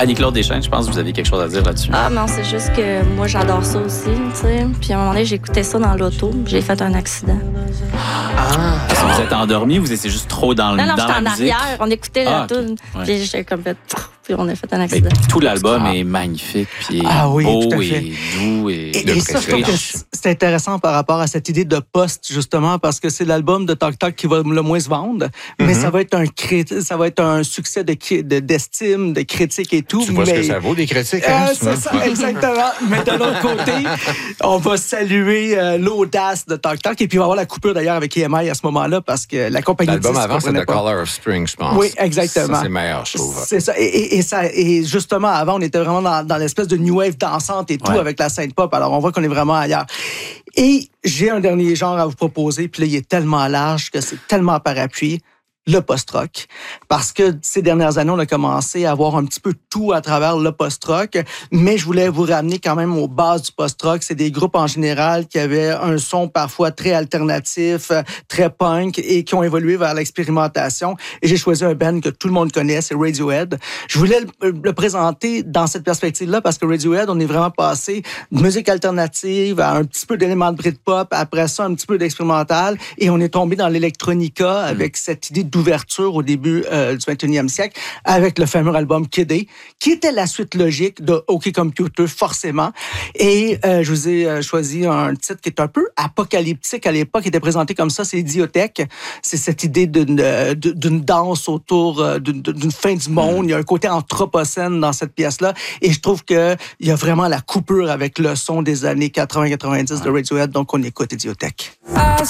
Annie-Claude Deschaines, je pense que vous avez quelque chose à dire là-dessus. Ah non, c'est juste que moi, j'adore ça aussi, tu sais. Puis à un moment donné, j'écoutais ça dans l'auto. J'ai fait un accident. Est-ce que vous êtes endormi ou vous étiez juste trop dans Non, la j'étais en musique? arrière. On écoutait la tune. Ouais. Puis j'ai comme fait... Puis on a fait un Mais accident. tout l'album est magnifique, puis oui, beau tout à fait. et doux et Et ça, je trouve que c'est intéressant par rapport à cette idée de poste, justement, parce que c'est l'album de Talk Talk qui va le moins se vendre, mais ça va être un succès d'estime, de critique et tout. Tu vois ce que ça vaut, des critiques? Hein, c'est ça, exactement. Mais de l'autre côté, on va saluer l'audace de Talk Talk, et puis on va avoir la coupure d'ailleurs avec EMI à ce moment-là, parce que la compagnie l'album disque avant, c'est comprenait The pas. Color of Spring, je pense. Oui, exactement. Ça, c'est meilleur, je trouve. C'est ça. Et justement, avant, on était vraiment dans l'espèce de new wave dansante et tout, avec la scène pop. Alors, on voit qu'on est vraiment ailleurs. Et j'ai un dernier genre à vous proposer, puis là, il est tellement large que c'est tellement parapluie. Le post-rock. Parce que ces dernières années, on a commencé à avoir un petit peu tout à travers le post-rock, mais je voulais vous ramener quand même aux bases du post-rock. C'est des groupes en général qui avaient un son parfois très alternatif, très punk et qui ont évolué vers l'expérimentation. Et j'ai choisi un band que tout le monde connaît, c'est Radiohead. Je voulais le présenter dans cette perspective-là parce que Radiohead, on est vraiment passé de musique alternative à un petit peu d'éléments de Britpop, après ça un petit peu d'expérimental, et on est tombé dans l'électronica avec cette idée d'ouverture au début du 21e siècle avec le fameux album Kid A, qui était la suite logique de OK Computer, forcément. Et je vous ai choisi un titre qui est un peu apocalyptique à l'époque, qui était présenté comme ça, c'est Idiothèque. C'est cette idée d'une danse autour d'une fin du monde. Il y a un côté anthropocène dans cette pièce-là. Et je trouve qu'il y a vraiment la coupure avec le son des années 80-90 de Radiohead. Donc, on écoute Idiothèque.